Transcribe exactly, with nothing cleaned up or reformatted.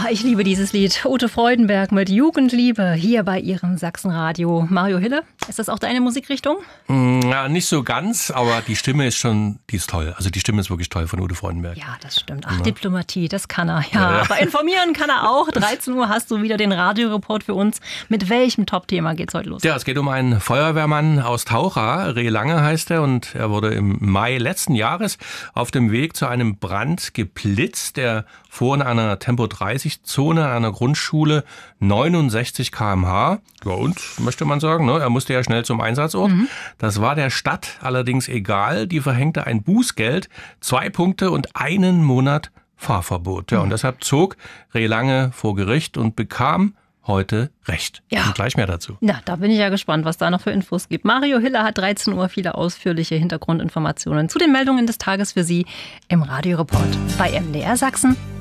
ich liebe dieses Lied. Ute Freudenberg mit Jugendliebe hier bei Ihrem Sachsenradio. Mario Hille, ist das auch deine Musikrichtung? Ja, nicht so ganz, aber die Stimme ist schon, die ist toll. Also die Stimme ist wirklich toll von Ute Freudenberg. Ja, das stimmt. Ach, ja. Diplomatie, das kann er. Ja, ja, ja. Aber informieren kann er auch. dreizehn Uhr hast du wieder den Radioreport für uns. Mit welchem Top-Thema geht's heute los? Ja, es geht um einen Feuerwehrmann aus Taucha. Reh Lange heißt er und er wurde im Mai letzten Jahres auf dem Weg zu einem Brand geblitzt. Der fuhr in einer Tempo dreißig Zone an einer Grundschule neunundsechzig Kilometer pro Stunde. Ja, und, möchte man sagen, ne? Er musste ja schnell zum Einsatzort. Mhm. Das war der Stadt allerdings egal. Die verhängte ein Bußgeld, zwei Punkte und einen Monat Fahrverbot. Ja, und deshalb zog Reh Lange vor Gericht und bekam heute Recht. Ja. Und gleich mehr dazu. Na, da bin ich ja gespannt, was da noch für Infos gibt. Mario Hille hat dreizehn Uhr viele ausführliche Hintergrundinformationen zu den Meldungen des Tages für Sie im Radioreport bei M D R Sachsen.